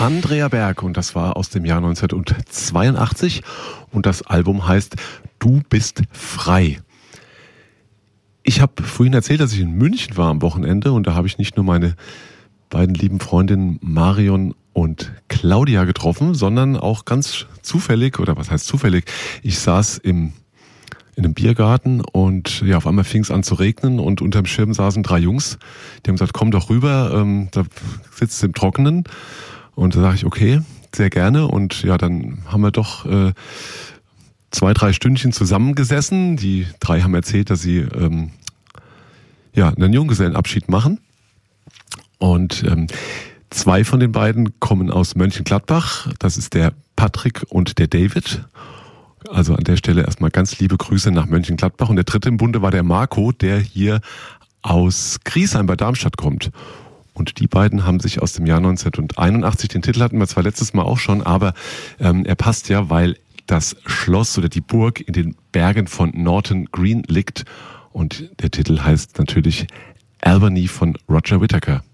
Andrea Berg und das war aus dem Jahr 1982 und das Album heißt Du bist frei. Ich habe vorhin erzählt, dass ich in München war am Wochenende und da habe ich nicht nur meine beiden lieben Freundinnen Marion und Claudia getroffen, sondern auch ganz zufällig, oder was heißt zufällig, ich saß in einem Biergarten und ja, auf einmal fing es an zu regnen und unterm Schirm saßen 3 Jungs, die haben gesagt, komm doch rüber, da sitzt es im Trockenen und da sage ich, okay, sehr gerne und ja, dann haben wir doch 2-3 Stündchen zusammengesessen, die 3 haben erzählt, dass sie einen Junggesellenabschied machen und 2 von den beiden kommen aus Mönchengladbach, das ist der Patrick und der David. Also an der Stelle erstmal ganz liebe Grüße nach Mönchengladbach. Und der dritte im Bunde war der Marco, der hier aus Griesheim bei Darmstadt kommt. Und die beiden haben sich aus dem Jahr 1981, den Titel hatten wir zwar letztes Mal auch schon, aber er passt ja, weil das Schloss oder die Burg in den Bergen von Norton Green liegt. Und der Titel heißt natürlich Albany von Roger Whittaker.